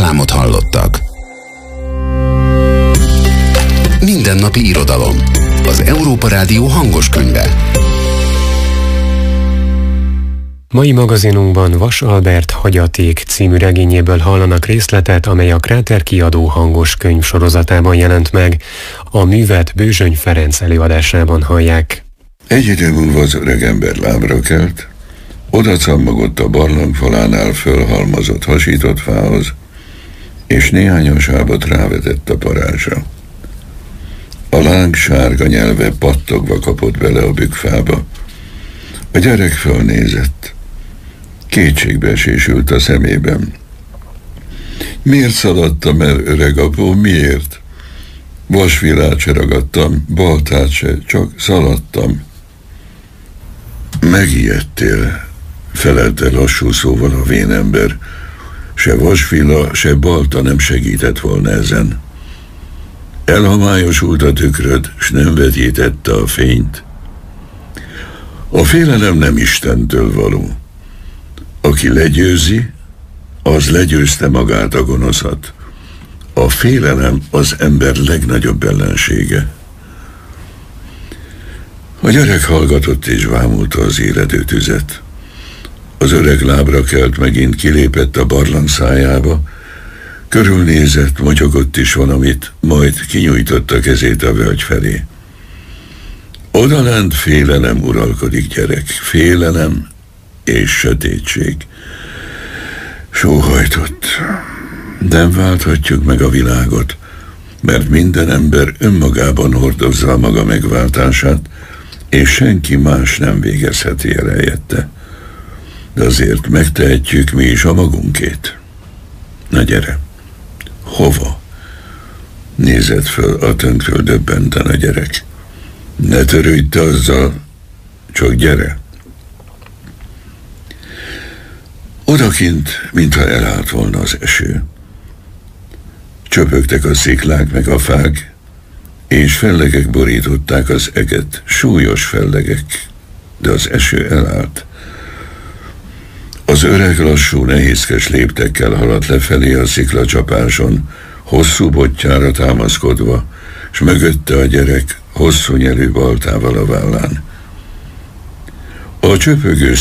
reklámot hallottak. Mindennapi irodalom. Az Európa Rádió hangos könyve. Mai magazinunkban Vas Albert Hagyaték című regényéből hallanak részletet, amely a Kráter kiadó hangos könyv sorozatában jelent meg. A művet Bőzsöny Ferenc előadásában hallják. Egy idő múlva az öregember lábra kelt, oda cammogott a barlangfalánál fölhalmozott hasított fához, és néhány sábot rávetett a parázsra. A láng sárga nyelve pattogva kapott bele a bükkfába. A gyerek fölnézett. Kétségbeesés ült a szemében. Miért szaladtam el, öreg apó, miért? Vasvilát se ragadtam, baltát se, csak szaladtam. Megijedtél, felelte lassú szóval a vénember. Se vasvila, se balta nem segített volna ezen. Elhomályosult a tükröd, s nem vetítette a fényt. A félelem nem Istentől való. Aki legyőzi, az legyőzte magát a gonoszat. A félelem az ember legnagyobb ellensége. A gyerek hallgatott és vámulta az éledő tüzet. Az öreg lábra kelt, megint kilépett a barlang szájába, körülnézett, motyogott is valamit, majd kinyújtotta kezét a völgy felé. Odalent félelem uralkodik, gyerek, félelem és sötétség. Sóhajtott. Nem válthatjuk meg a világot, mert minden ember önmagában hordozza a maga megváltását, és senki más nem végezheti el helyette. De azért megtehetjük mi is a magunkét. Na gyere! Hova? Nézett föl a tönkről döbbenten a gyerek. Ne törődj te azzal, csak gyere. Odakint, mintha elállt volna az eső. Csöpögtek a sziklák meg a fák, és fellegek borították az eget, súlyos fellegek, de az eső elállt. Az öreg lassú, nehézkes léptekkel haladt lefelé a sziklacsapáson, hosszú botjára támaszkodva, s mögötte a gyerek hosszú nyelű baltával a vállán. A csöpögő